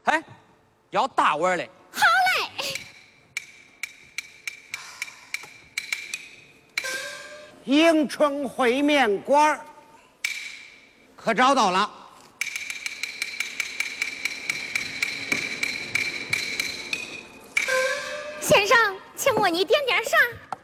哎，要大碗嘞。 好嘞。 迎春烩面馆可找到了。 先生，请问你点啥？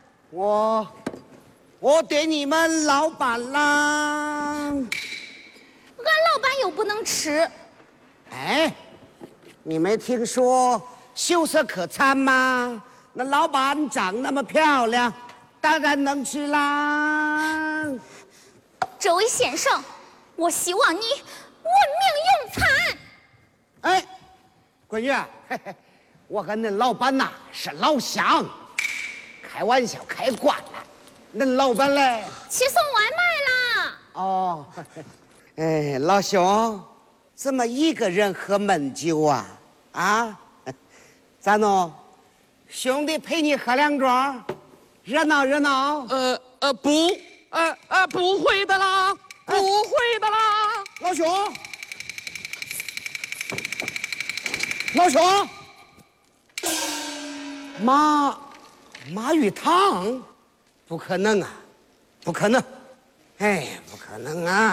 我对你们老板啦。 俺老板又不能吃。 哎，你没听说秀色可餐吗？那老板长那么漂亮，当然能吃啦。 这位先生，我希望你闻名用餐。 哎，闺女，嘿嘿，我跟恁老板呐是老乡，开玩笑开惯了。恁老板嘞？ 去送外卖啦。 哦，哎，老兄，怎么一个人喝闷酒啊？啊，咋弄？兄弟陪你喝两盅，热闹热闹。 不会的啦，不会的啦。 老兄，老兄，马玉堂，不可能啊，不可能，哎，不可能啊！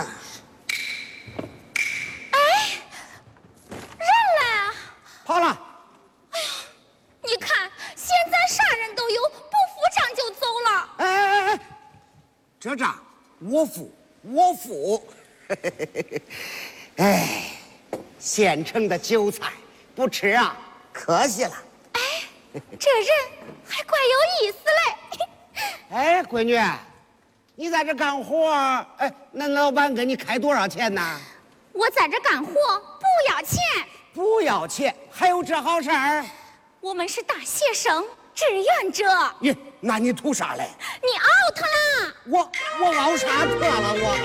人嘞？ 跑了。 你看，现在啥人都有，不付账就走了。 哎，这账我付。哎，现成的韭菜不吃啊，可惜了。 哎，这人还怪有意思嘞。 哎，闺女，你在这干活，哎，那老板给你开多少钱呢？ 我在这干活不要钱。 不要钱，还有这好事儿？ 我们是大学生，志愿者。 咦，那你图啥嘞？ 你 out 啦！ 我熬啥特了我？